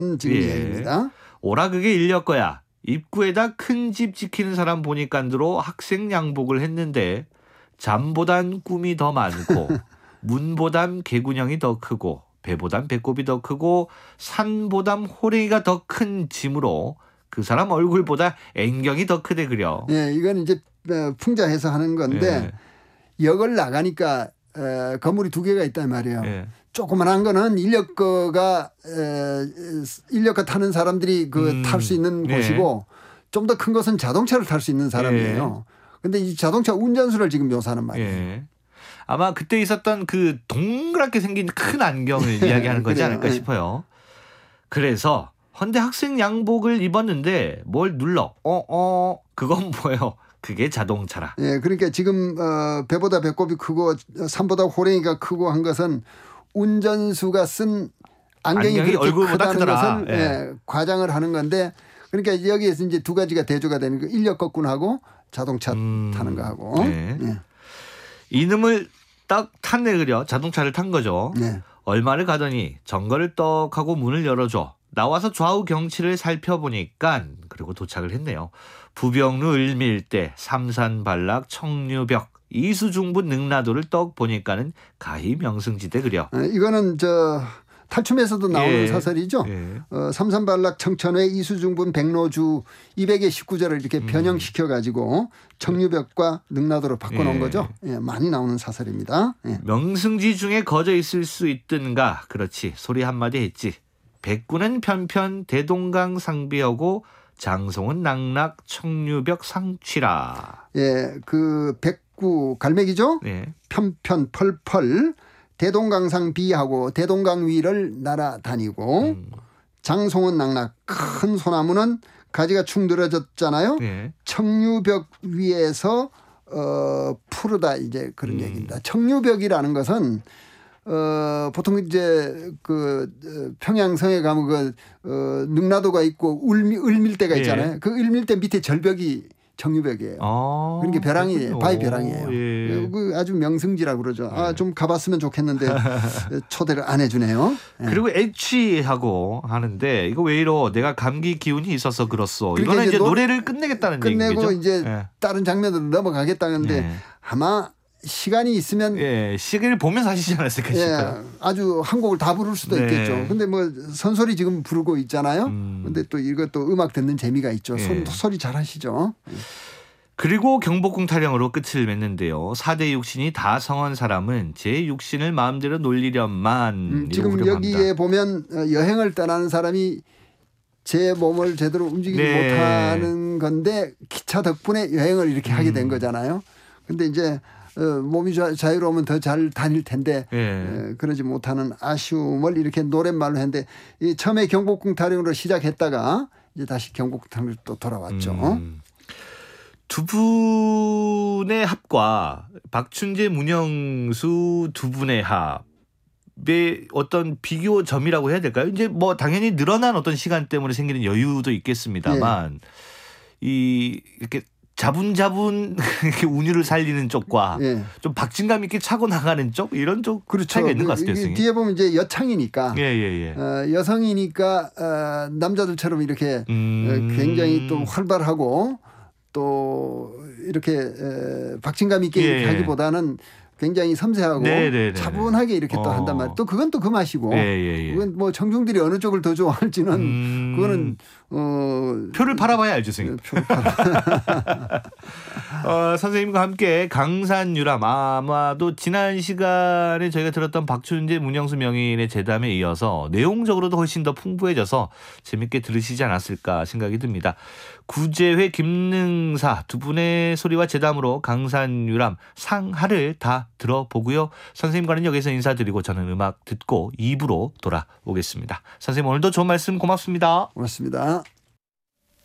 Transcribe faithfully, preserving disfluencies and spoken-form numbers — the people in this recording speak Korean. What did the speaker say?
지금 예. 이야기입니다. 오라 그게 일려 거야. 입구에다 큰 집 지키는 사람 보니깐드로 학생 양복을 했는데 잠보단 꿈이 더 많고 문보단 개구녕이 더 크고 배보단 배꼽이 더 크고 산보단 호랭이가 더 큰 짐으로 그 사람 얼굴보다 앵경이 더 크대 그려. 예, 이건 이제 풍자해서 하는 건데 예. 역을 나가니까 에, 건물이 두 개가 있단 말이에요. 예. 조그만한 거는 인력거가 에, 인력거 타는 사람들이 그 탈 수 음. 있는 예. 곳이고 좀 더 큰 것은 자동차를 탈 수 있는 사람이에요. 그런데 예. 이 자동차 운전수를 지금 묘사하는 말이에요. 예. 아마 그때 있었던 그 동그랗게 생긴 큰 안경을 이야기하는 거지 않을까 예. 싶어요. 그래서 헌데 학생 양복을 입었는데 뭘 눌러? 어, 어, 그건 뭐예요? 그게 자동차라. 예, 그러니까 지금 어, 배보다 배꼽이 크고 산보다 호랭이가 크고 한 것은 운전수가 쓴 안경이, 안경이 그렇게 얼굴보다 크다는 크더라. 것을 예. 예, 과장을 하는 건데 그러니까 여기에서 이제 두 가지가 대조가 되는 거 인력 거꾼하고 자동차 음, 타는 거하고. 네. 예. 이놈을 딱 탔네 그려. 자동차를 탄 거죠. 네. 얼마를 가더니 정거를 떡 하고 문을 열어줘. 나와서 좌우 경치를 살펴보니까 그리고 도착을 했네요. 부병루 을밀대 삼산반락 청류벽 이수중부 능라도를 떡 보니까는 가히 명승지대 그려. 예, 이거는 저 탈춤에서도 나오는 예. 사설이죠. 예. 어, 삼산반락 청천회 이수중분 백로주 이백의 십구 절을 이렇게 음. 변형시켜 가지고 청류벽과 능라도로 바꿔놓은 예. 거죠. 예, 많이 나오는 사설입니다. 예. 명승지 중에 거저 있을 수 있든가. 그렇지. 소리 한마디 했지. 백구는 편편 대동강 상비하고 장송은 낙낙 청류벽 상취라. 예, 그 백구 갈매기죠. 예. 편편 펄펄 대동강상 비하고 대동강 위를 날아다니고 음. 장송은 낙낙 큰 소나무는 가지가 축 늘어졌잖아요. 예. 청류벽 위에서 어, 푸르다 이제 그런 음. 얘기입니다. 청류벽이라는 것은 어, 보통 이제 그 평양성에 가면 그 어, 능라도가 있고 울미, 을밀대가 있잖아요. 예. 그 을밀대 밑에 절벽이 청류벽이에요. 아, 그러니까 벼랑이 그렇군요. 바위 벼랑이에요. 예. 그 아주 명승지라고 그러죠. 예. 아, 좀 가봤으면 좋겠는데 초대를 안 해주네요. 예. 그리고 애취하고 하는데 이거 왜 이러? 내가 감기 기운이 있어서 그렇소. 그러니까 이거는 이제 이제 노- 노래를 끝내겠다는 끝내고 얘기죠. 이제 예. 다른 장면으로 넘어가겠다는데 예. 아마 시간이 있으면 예, 시계를 보면서 하시지 않았을까 예, 싶어요. 아주 한 곡을 다 부를 수도 네. 있겠죠. 근데 뭐 선소리 지금 부르고 있잖아요. 음. 근데 또 이것도 음악 듣는 재미가 있죠. 예. 손, 소리 잘 하시죠. 그리고 경복궁 타령으로 끝을 맺는데요. 사대 육신이 다 성한 사람은 제 육신을 마음대로 놀리련만. 음, 이러고 지금 후렴합니다. 여기에 보면 어, 여행을 떠나는 사람이 제 몸을 제대로 움직이지 네. 못하는 건데 기차 덕분에 여행을 이렇게 하게 된 음. 거잖아요. 근데 이제 어, 몸이 자, 자유로우면 더 잘 다닐 텐데 예. 에, 그러지 못하는 아쉬움을 이렇게 노랫말로 했는데 이 처음에 경복궁 타령으로 시작했다가 이제 다시 경복궁 타령으로 또 돌아왔죠. 음. 두 분의 합과 박춘재, 문영수 두 분의 합의 어떤 비교점이라고 해야 될까요? 이제 뭐 당연히 늘어난 어떤 시간 때문에 생기는 여유도 있겠습니다만 예. 이 이렇게 자분자분 이렇게 운율을 살리는 쪽과 예. 좀 박진감 있게 차고 나가는 쪽 이런 쪽 그렇죠. 차이가 있는 것 같아요. 이- 이 선생님. 뒤에 보면 이제 여창이니까 예예예. 어, 여성이니까 어, 남자들처럼 이렇게 음. 어, 굉장히 또 활발하고 또 이렇게 에, 박진감 있게 예. 이렇게 하기보다는 굉장히 섬세하고 네네네네. 차분하게 이렇게 또 어. 한단 말이에요. 또 그건 또 그 맛이고 예예예. 그건 뭐 청중들이 어느 쪽을 더 좋아할지는 음. 그거는 어, 표를 팔아봐야 알죠, 선생님. 표를 팔아. 어, 선생님과 함께 강산유람 아마도 지난 시간에 저희가 들었던 박춘재, 문영수 명인의 재담에 이어서 내용적으로도 훨씬 더 풍부해져서 재밌게 들으시지 않았을까 생각이 듭니다. 구재회, 김능사 두 분의 소리와 재담으로 강산유람 상하를 다 들어보고요. 선생님과는 여기서 인사드리고 저는 음악 듣고 이 부로 돌아오겠습니다. 선생님 오늘도 좋은 말씀 고맙습니다. 고맙습니다.